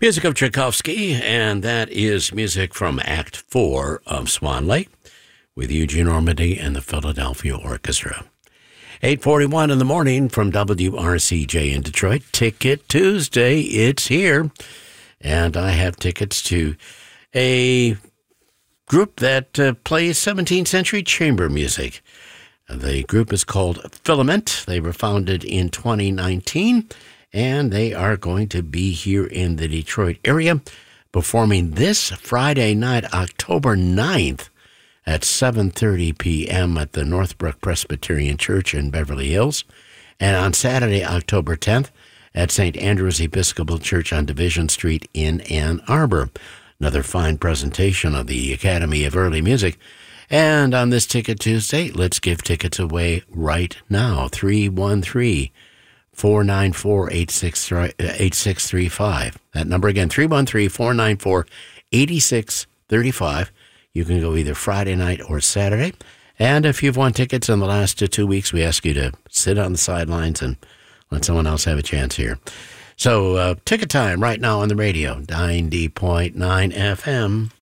Music of Tchaikovsky, and that is music from Act 4 of Swan Lake with Eugene Ormandy and the Philadelphia Orchestra. 8:41 in the morning from WRCJ in Detroit. Ticket Tuesday, it's here. And I have tickets to a group that plays 17th century chamber music. The group is called Filament. They were founded in 2019. And they are going to be here in the Detroit area performing this Friday night, October 9th at 7:30 p.m. at the Northbrook Presbyterian Church in Beverly Hills, and on Saturday, October 10th at St. Andrew's Episcopal Church on Division Street in Ann Arbor. Another fine presentation of the Academy of Early Music. And on this Ticket Tuesday, let's give tickets away right now. 313-494-8635. That number again, 313-494-8635. You can go either Friday night or Saturday. And if you've won tickets in the last 2 weeks, we ask you to sit on the sidelines and let someone else have a chance here. So ticket time right now on the radio, 90.9 FM.